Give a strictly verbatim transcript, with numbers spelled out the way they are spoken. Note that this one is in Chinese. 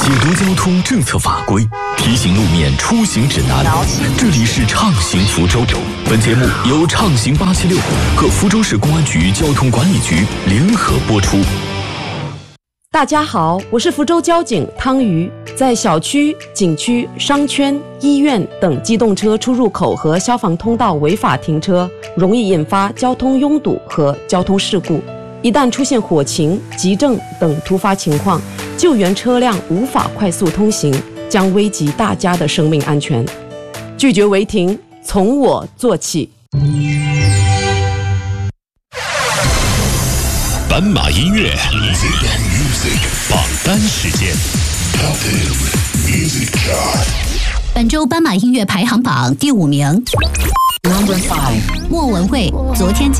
解读交通政策法规，提醒路面出行指南。这里是畅行福州。本节目由畅行八七六和福州市公安局交通管理局联合播出。 大家好，我是福州交警汤瑜。在小区、景区、商圈、医院等机动车出入口和消防通道违法停车，容易引发交通拥堵和交通事故。一旦出现火情、急症等突发情况，救援车辆无法快速通行，将危及大家的生命安全。拒绝违停，从我做起。 斑马音乐榜单时间。 本周斑马音乐排行榜第五名，莫文蔚，昨天今